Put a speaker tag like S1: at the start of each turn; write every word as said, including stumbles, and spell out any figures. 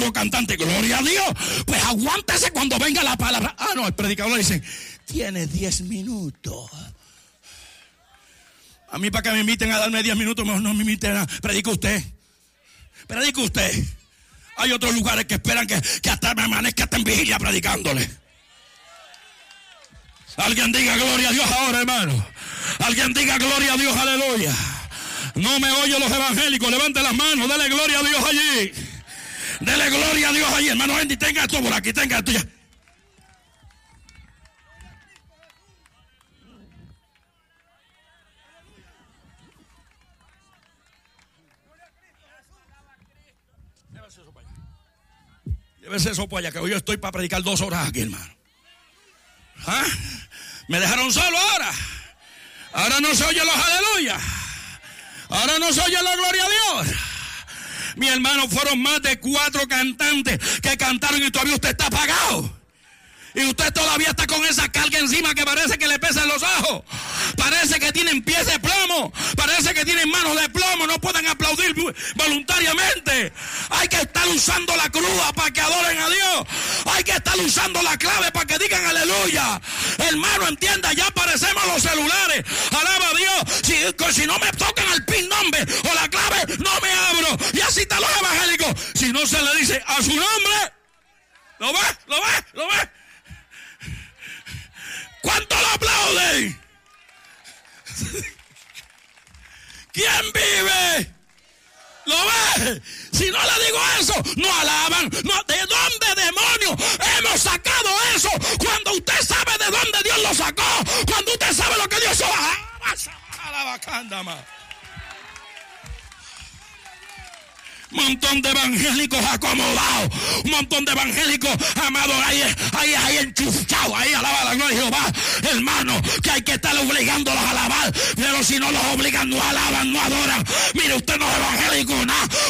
S1: cantante, gloria a Dios. Pues aguántese cuando venga la palabra. Ah, no, el predicador le dice, tiene diez minutos. A mí para que me inviten a darme diez minutos, mejor no me inviten a... Predica usted. Predica usted. Hay otros lugares que esperan que, que hasta me amanezca hasta en vigilia predicándole. Alguien diga gloria a Dios ahora, hermano. Alguien diga gloria a Dios, aleluya. No me oyen los evangélicos, levante las manos, dele gloria a Dios allí. Dele gloria a Dios allí, hermano Andy, tenga esto por aquí, tenga esto ya. Llévese eso para allá, que hoy yo estoy para predicar dos horas aquí, hermano. ¿Ah? Me dejaron solo ahora. Ahora no se oye los aleluya. Ahora no se oye la gloria a Dios. Mi hermano, fueron más de cuatro cantantes que cantaron y todavía usted está apagado. Y usted todavía está con esa carga encima que parece que le pesan los ojos. Parece que tienen pies de plomo. Parece que tienen manos de plomo. No pueden aplaudir voluntariamente. Hay que estar usando la cruz para que adoren a Dios. Hay que estar usando la clave para que digan aleluya. Hermano, entienda, ya aparecemos los celulares. Alaba a Dios. Si, si no me tocan el pin number o la clave, no me abro. Y así están los evangélicos. Si no se le dice a su nombre. ¿Lo ves? ¿Lo ves? ¿Lo ves? ¿Cuánto lo aplauden? ¿Quién vive? ¿Lo ve? Si no le digo eso, no alaban. No, ¿de dónde, demonios, hemos sacado eso? Cuando usted sabe de dónde Dios lo sacó. Cuando usted sabe lo que Dios hizo. Un montón de evangélicos acomodados, un montón de evangélicos amados ahí, ahí, ahí enchufados, ahí alaba la gloria de Jehová, hermano, que hay que estar obligándolos a alabar, pero si no los obligan, no alaban, no adoran. Mire, usted no es evangélico, nada,